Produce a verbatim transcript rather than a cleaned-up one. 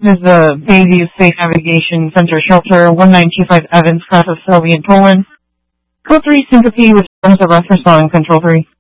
is the Bayview Safe Navigation Center Shelter, one nine two five Evans, class of Sylvian Poland. Code three, Syncope with terms of reference on Control three.